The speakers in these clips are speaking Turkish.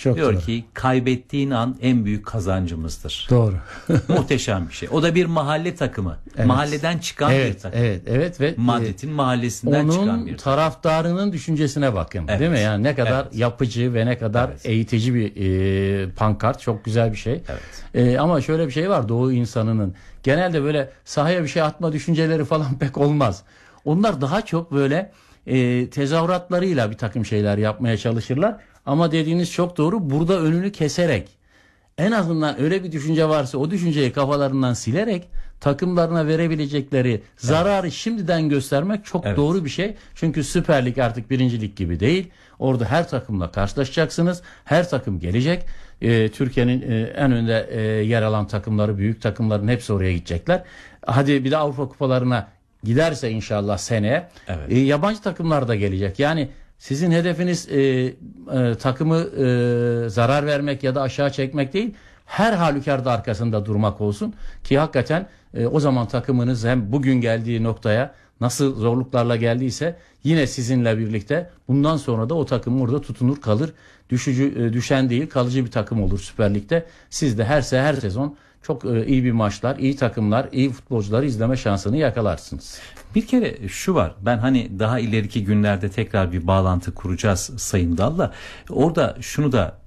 Çok diyor doğru. ki kaybettiğin an en büyük kazancımızdır. Doğru. Muhteşem bir şey. O da bir mahalle takımı. Evet. Mahalleden çıkan bir takım. Evet ve Madrid'in mahallesinden çıkan bir onun takım. taraftarının düşüncesine bakın, Evet. değil mi? Yani ne kadar Evet. yapıcı ve ne kadar Evet. eğitici bir pankart, çok güzel bir şey. Evet. Ama şöyle bir şey var, Doğu insanının genelde böyle sahaya bir şey atma düşünceleri falan pek olmaz. Onlar daha çok böyle tezahüratlarıyla bir takım şeyler yapmaya çalışırlar. Ama dediğiniz çok doğru, burada önünü keserek, en azından öyle bir düşünce varsa o düşünceyi kafalarından silerek takımlarına verebilecekleri zararı şimdiden göstermek çok doğru bir şey. Çünkü Süper Lig artık 1. Lig gibi değil. Orada her takımla karşılaşacaksınız. Her takım gelecek. Türkiye'nin en önde yer alan takımları, büyük takımların hepsi oraya gidecekler. Hadi bir de Avrupa kupalarına giderse inşallah seneye yabancı takımlar da gelecek. Yani sizin hedefiniz takımı zarar vermek ya da aşağı çekmek değil. Her halükarda arkasında durmak olsun ki hakikaten o zaman takımınız hem bugün geldiği noktaya nasıl zorluklarla geldiyse yine sizinle birlikte bundan sonra da o takım orada tutunur kalır. Düşen değil, kalıcı bir takım olur Süper Lig'de. Siz de her sezon çok iyi bir maçlar, iyi takımlar, iyi futbolcuları izleme şansını yakalarsınız. Bir kere şu var, ben hani daha ileriki günlerde tekrar bir bağlantı kuracağız Sayın Dal'la. Orada şunu da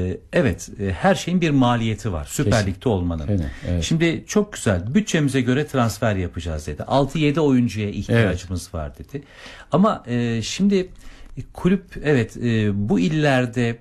her şeyin bir maliyeti var Süper Lig'de olmanın. Evet. Şimdi çok güzel, bütçemize göre transfer yapacağız dedi. 6-7 oyuncuya ihtiyacımız var dedi. Ama şimdi kulüp bu illerde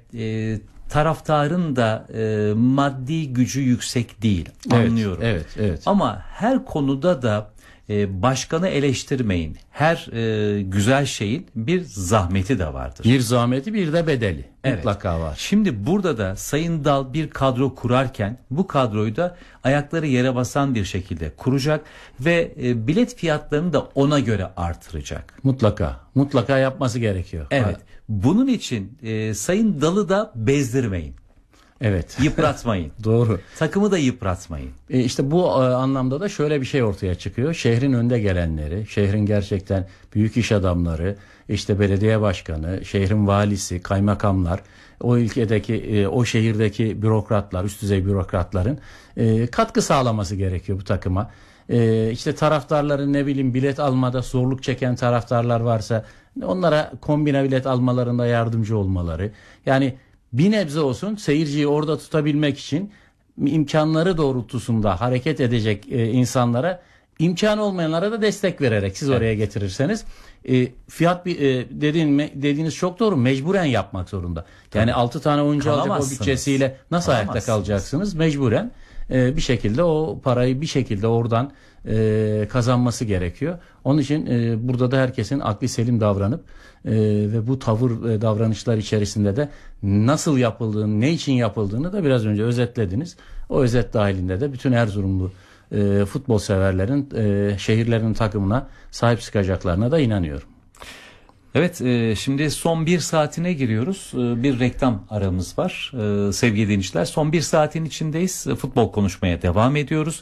taraftarın da maddi gücü yüksek değil. Anlıyorum. Evet. Ama her konuda da başkanı eleştirmeyin. Her güzel şeyin bir zahmeti de vardır. Bir zahmeti, bir de bedeli. Mutlaka var. Şimdi burada da Sayın Dal bir kadro kurarken bu kadroyu da ayakları yere basan bir şekilde kuracak ve bilet fiyatlarını da ona göre artıracak. Mutlaka yapması gerekiyor. Evet. Bunun için Sayın Dal'ı da bezdirmeyin. Evet. Yıpratmayın. Doğru. Takımı da yıpratmayın. İşte bu anlamda da şöyle bir şey ortaya çıkıyor. Şehrin önde gelenleri, şehrin gerçekten büyük iş adamları, işte belediye başkanı, şehrin valisi, kaymakamlar, o ülkedeki, o şehirdeki bürokratlar, üst düzey bürokratların katkı sağlaması gerekiyor bu takıma. İşte taraftarların bilet almada zorluk çeken taraftarlar varsa onlara kombine bilet almalarında yardımcı olmaları. Yani bir nebze olsun seyirciyi orada tutabilmek için imkanları doğrultusunda hareket edecek insanlara, imkanı olmayanlara da destek vererek siz oraya getirirseniz fiyat dediğiniz çok doğru, mecburen yapmak zorunda. Yani 6 tane oyuncu alacak o bütçesiyle nasıl ayakta kalacaksınız? Mecburen bir şekilde o parayı bir şekilde oradan kazanması gerekiyor. Onun için burada da herkesin akli selim davranıp ve bu tavır davranışlar içerisinde de nasıl yapıldığını, ne için yapıldığını da biraz önce özetlediniz. O özet dahilinde de bütün Erzurumlu futbol severlerin şehirlerinin takımına sahip çıkacaklarına da inanıyorum. Evet, şimdi son 1 saatine giriyoruz. Bir reklam aramız var. Sevgili dinleyiciler, son 1 saatin içindeyiz. Futbol konuşmaya devam ediyoruz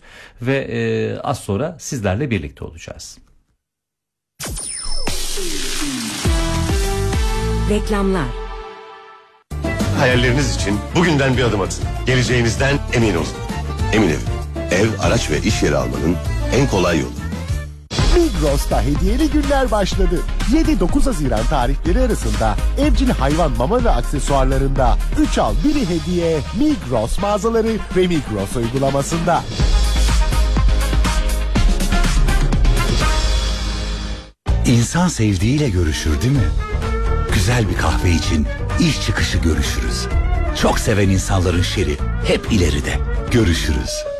ve az sonra sizlerle birlikte olacağız. Reklamlar. Hayalleriniz için bugünden bir adım atın. Geleceğinizden emin olun. Emin ev, araç ve iş yeri almanın en kolay yolu. Migros'ta hediyeli günler başladı. 7-9 Haziran tarihleri arasında evcil hayvan mama ve aksesuarlarında 3 al 1'i hediye Migros mağazaları ve Migros uygulamasında. İnsan sevdiğiyle görüşür değil mi? Güzel bir kahve için iş çıkışı görüşürüz. Çok seven insanların şeri hep ileride. Görüşürüz.